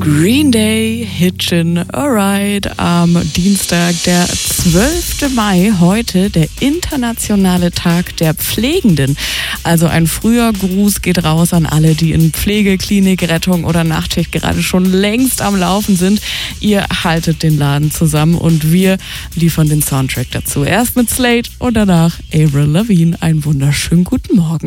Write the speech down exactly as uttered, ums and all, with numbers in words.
Green Day, Hitchin' a Ride am Dienstag, der zwölfte Mai, heute der internationale Tag der Pflegenden. Also ein früher Gruß geht raus an alle, die in Pflegeklinik, Rettung oder Nachtschicht gerade schon längst am Laufen sind. Ihr haltet den Laden zusammen und wir liefern den Soundtrack dazu. Erst mit Slade und danach Avril Lavigne. Einen wunderschönen guten Morgen.